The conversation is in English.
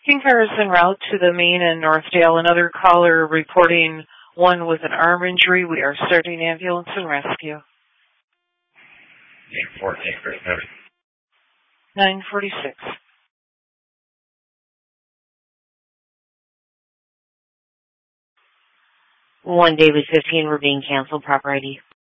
car is en route to the main and Northdale. Another caller reporting one with an arm injury. We are starting ambulance and rescue. 946. One David 15, we're being canceled. Proper ID.